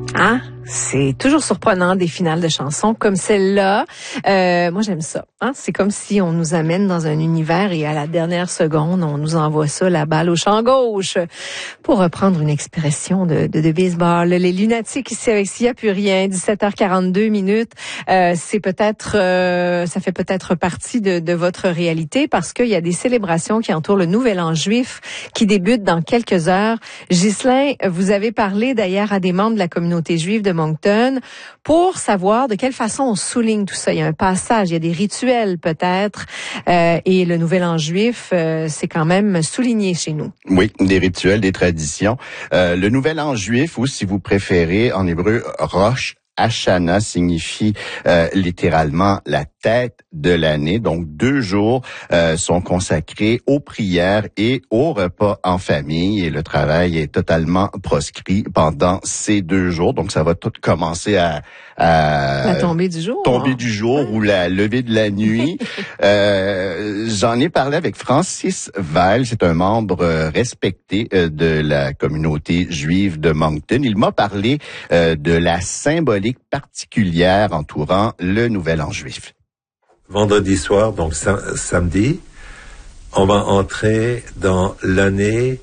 Ah, c'est toujours surprenant des finales de chansons comme celle-là. Moi, j'aime ça. Hein? C'est comme si on nous amène dans un univers et à la dernière seconde, on nous envoie ça, la balle au champ gauche. Pour reprendre une expression de baseball, les lunatiques ici avec S'il y a plus rien, 17h42 minutes. C'est peut-être, ça fait peut-être partie de votre réalité parce qu'il y a des célébrations qui entourent le Nouvel An juif qui débutent dans quelques heures. Ghislain, vous avez parlé d'ailleurs à des membres de la communauté juive de Moncton pour savoir de quelle façon on souligne tout ça. Il y a un passage, il y a des rituels peut-être, et le Nouvel An juif, c'est quand même souligné chez nous. Oui, des rituels, des traditions. Le Nouvel An juif, ou si vous préférez, en hébreu, Rosh Hashanah signifie littéralement la tête de l'année. Donc 2 jours sont consacrés aux prières et aux repas en famille et le travail est totalement proscrit pendant ces 2 jours. Donc ça va tout commencer à la tombée du jour. Tombée du jour ou la levée de la nuit. J'en ai parlé avec Francis Weil, c'est un membre respecté de la communauté juive de Moncton. Il m'a parlé de la symbolique particulière entourant le Nouvel An juif. Vendredi soir, donc samedi, on va entrer dans l'année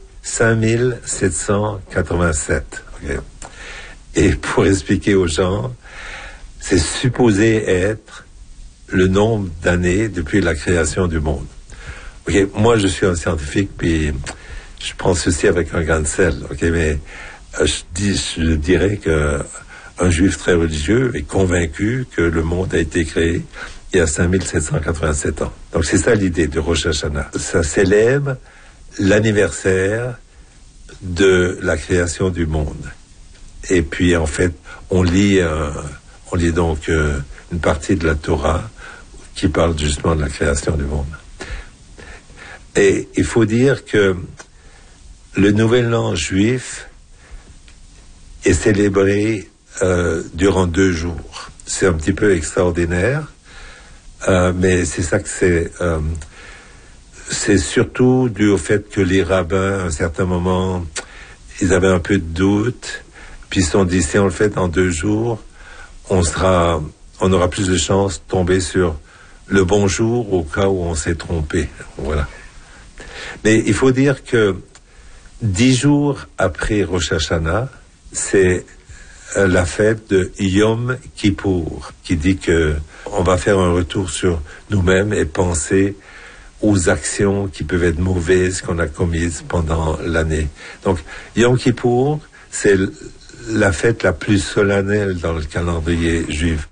5787. Okay. Et pour expliquer aux gens, c'est supposé être le nombre d'années depuis la création du monde. Okay. Moi, je suis un scientifique, puis je prends ceci avec un grain de sel. Okay. Mais je dirais que un juif très religieux est convaincu que le monde a été créé il y a 5787 ans. Donc c'est ça l'idée de Rosh Hashanah. Ça célèbre l'anniversaire de la création du monde. Et puis en fait, on lit donc une partie de la Torah qui parle justement de la création du monde. Et il faut dire que le Nouvel An juif est célébré durant 2 jours. C'est un petit peu extraordinaire, mais c'est ça que c'est. C'est surtout dû au fait que les rabbins, à un certain moment, ils avaient un peu de doute, puis ils se sont dit, si on le fait en 2 jours, on aura plus de chances de tomber sur le bon jour au cas où on s'est trompé. Voilà. Mais il faut dire que 10 jours après Rosh Hashanah, c'est la fête de Yom Kippour, qui dit que on va faire un retour sur nous-mêmes et penser aux actions qui peuvent être mauvaises qu'on a commises pendant l'année. Donc, Yom Kippour, c'est la fête la plus solennelle dans le calendrier juif.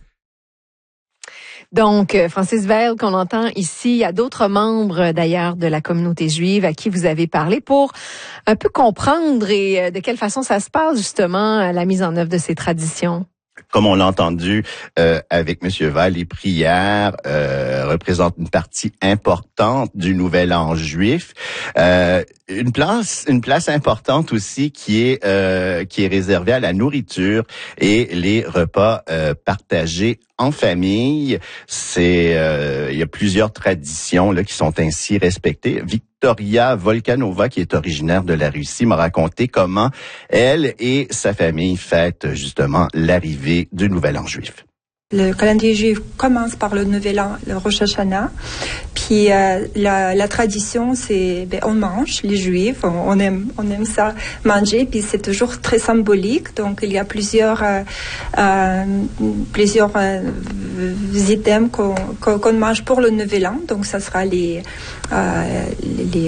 Donc, Francis Weil, qu'on entend ici, il y a d'autres membres d'ailleurs de la communauté juive à qui vous avez parlé pour un peu comprendre et de quelle façon ça se passe justement la mise en œuvre de ces traditions. Comme on l'a entendu avec Monsieur Weil, les prières représentent une partie importante du Nouvel An juif. Une place importante aussi qui est réservée à la nourriture et les repas partagés en famille. Il y a plusieurs traditions là qui sont ainsi respectées. Victoria Volkanova, qui est originaire de la Russie, m'a raconté comment elle et sa famille fêtent justement l'arrivée du Nouvel An juif. Le calendrier juif commence par le Nouvel An, le Rosh Hashanah. Puis la tradition, c'est on mange, les Juifs, on aime ça manger. Puis c'est toujours très symbolique. Donc il y a plusieurs items qu'on mange pour le Nouvel An. Donc ça sera les